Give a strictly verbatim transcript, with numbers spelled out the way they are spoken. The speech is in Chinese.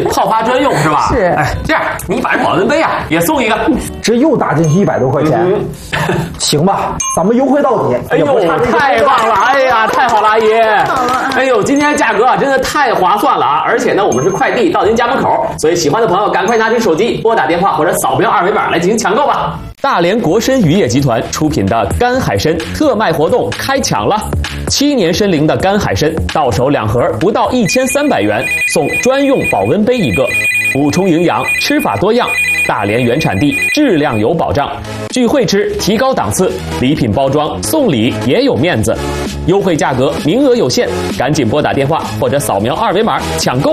泡发专用是吧？ 是。 哎，这样你把这保温杯啊也送一个， 这又打进去一百多块钱，嗯、行吧，咱们优惠到底。 哎呦，太棒了！哎呀，太好了，阿姨。哎呦，今天价格啊真的太划算了啊！而且呢，我们是快递到您家门口，所以喜欢的朋友赶快拿起手机拨打电话或者扫描二维码来进行抢购吧。大连国参渔业集团出品的干海参特卖活动开抢了，七年参龄的干海参到手两盒不到一千三百元，送专用保温杯一个，补充营养，吃法多样。大连原产地，质量有保障，聚会吃提高档次，礼品包装送礼也有面子，优惠价格名额有限，赶紧拨打电话或者扫描二维码抢购。